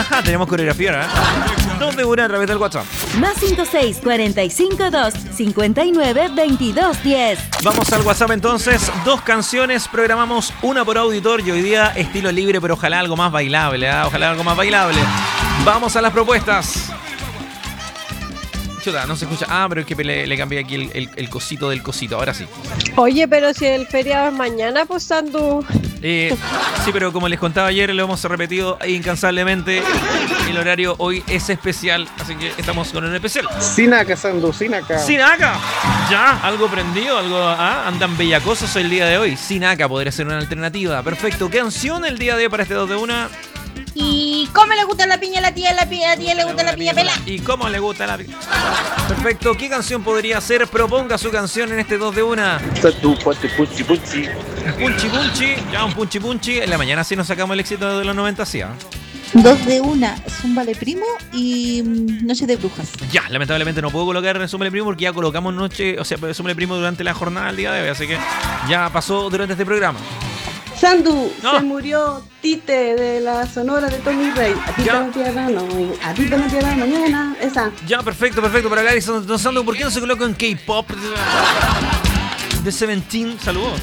Ajá, tenemos coreografía, ¿eh? 2 de 1 a través del WhatsApp. Más 56 45 2 59 22 10. Vamos al WhatsApp entonces. 2 canciones, programamos una por auditor y hoy día estilo libre, pero ojalá algo más bailable, ¿eh? Ojalá algo más bailable. Vamos a las propuestas. Chuta, no se escucha. Ah, pero es que le cambié aquí el cosito del cosito. Ahora sí. Oye, pero si el feriado es mañana, pues Sandu. Sí, pero como les contaba ayer, lo hemos repetido incansablemente. El horario hoy es especial, así que estamos con un especial. Sinaca, Sandu, Sinaca. ¡Sinaca! Ya, algo prendido, andan bellacosos el día de hoy. Sinaca podría ser una alternativa. Perfecto. ¿Qué canción el día de hoy para este 2 de 1? ¿Y cómo le gusta la piña a la tía? La tía le gusta la piña pelada. ¿Y cómo le gusta la piña? Perfecto. ¿Qué canción podría ser? Proponga su canción en este 2 de 1. Sandu, ponte punchi punchi. Punchi punchi. Ya, un punchi punchi. En la mañana sí nos sacamos el éxito de los 90, ¿sí? 2 de 1, Zúmbale Primo y Noche de Brujas. Ya, lamentablemente no puedo colocar Zúmbale Primo porque ya colocamos Zúmbale Primo durante la jornada del día de hoy, así que ya pasó durante este programa. Sandu, No. se murió Tite de la Sonora de Tommy Rey. A ti te metieron a ti te metieron mañana. Esa. Ya, perfecto. Por acá dice Don Sandu, ¿por qué no se coloca en K-pop? De Seventeen. Saludos.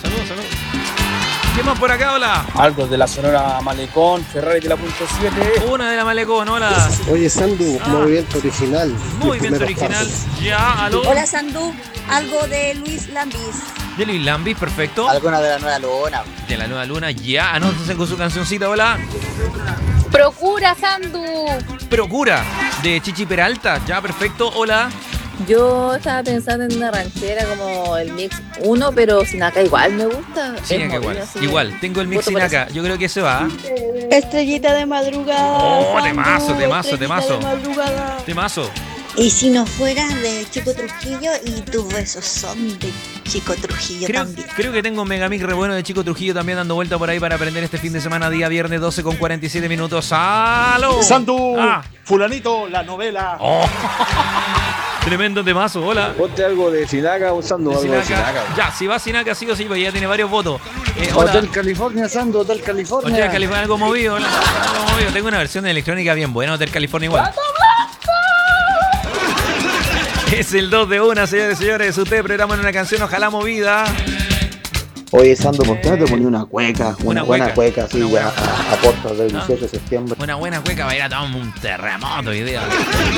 ¿Qué más por acá? Hola. Algo de la Sonora Malecón, Ferrari de la punto 7. Una de la Malecón, hola. Oye, Sandu, movimiento original. Movimiento original. Ya, aló. Hola Sandu, algo de Luis Lambis. De Luis Lambis, perfecto. Alguna de la Nueva Luna. De la Nueva Luna, ya. Anótense con su cancioncita, hola. Procura, Sandu. Procura, de Chichi Peralta, ya, perfecto, hola. Yo estaba pensando en una ranchera como el Mix 1, pero Sinaca igual me gusta. Sinaca igual, tengo el Mix Sinaca, yo creo que ese va. Estrellita de madrugada. Oh, Sandu, temazo. Estrellita de madrugada. Temazo. Y si no fuera de Chico Trujillo y tus besos son de Chico Trujillo también. Creo que tengo un megamix re bueno de Chico Trujillo también dando vuelta por ahí para aprender este fin de semana, día viernes 12 con 47 minutos. ¡Salud! Sandu, fulanito, la novela. Oh. Tremendo temazo, hola. Ponte algo de Sinaca o Sandu, algo de Sinaca. Ya, si va Sinaca sí o sí, pues ya tiene varios votos. Hotel California, Sandu, Hotel California. Hotel California, algo movido. Tengo una versión de electrónica bien buena, Hotel California igual. Es el 2 de 1, señores y señores. Ustedes programan una canción, ojalá movida. Oye, Sandu, ¿por qué no te poní una cueca? Una buena cueca, así, buena a puertas del 18 de septiembre. Una buena cueca va a ir a tomar un terremoto hoy día.